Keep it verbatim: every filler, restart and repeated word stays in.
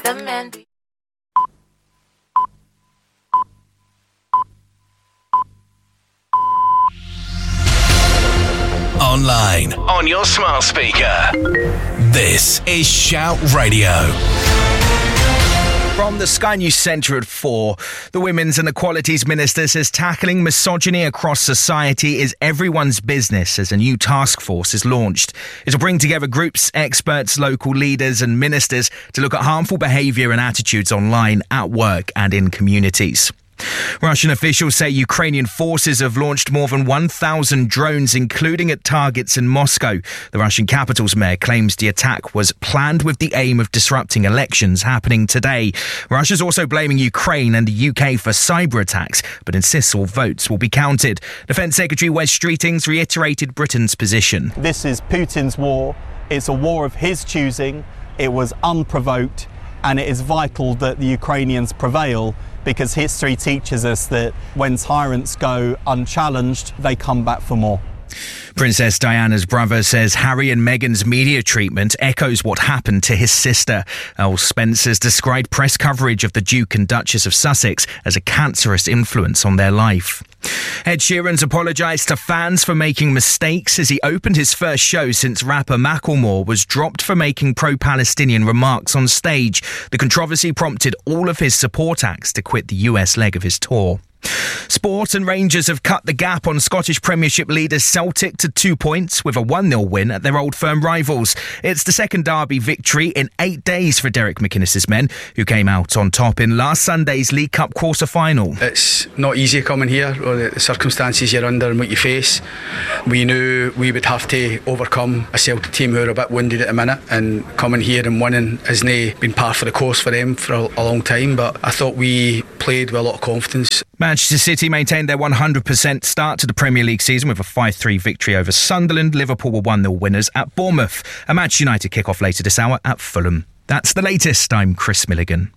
the men. Online, on your smart speaker. This is Shout Radio. From the Sky News Centre at four, the Women's and Equalities Minister says tackling misogyny across society is everyone's business as a new task force is launched. It'll bring together groups, experts, local leaders and ministers to look at harmful behaviour and attitudes online, at work and in communities. Russian officials say Ukrainian forces have launched more than one thousand drones, including at targets in Moscow. The Russian capital's mayor claims the attack was planned with the aim of disrupting elections happening today. Russia's also blaming Ukraine and the U K for cyber attacks, but insists all votes will be counted. Defence Secretary Wes Streetings reiterated Britain's position. This is Putin's war. It's a war of his choosing. It was unprovoked, and it is vital that the Ukrainians prevail, because history teaches us that when tyrants go unchallenged, they come back for more. Princess Diana's brother says Harry and Meghan's media treatment echoes what happened to his sister. Elle Spencer's described press coverage of the Duke and Duchess of Sussex as a cancerous influence on their life. Ed Sheeran's apologised to fans for making mistakes as he opened his first show since rapper Macklemore was dropped for making pro-Palestinian remarks on stage. The controversy prompted all of his support acts to quit the U S leg of his tour. Sport and Rangers have cut the gap on Scottish Premiership leaders Celtic to two points with a one nil win at their Old Firm rivals. It's the second derby victory in eight days for Derek McInnes's men, who came out on top in last Sunday's League Cup quarter-final. It's not easy coming here, or the circumstances you're under and what you face. We knew we would have to overcome a Celtic team who are a bit wounded at the minute, and coming here and winning hasn't been par for the course for them for a, a long time, but I thought we played with a lot of confidence. Manchester City maintained their one hundred percent start to the Premier League season with a five three victory over Sunderland. Liverpool were one nil winners at Bournemouth. A Manchester United kick-off later this hour at Fulham. That's the latest. I'm Chris Milligan.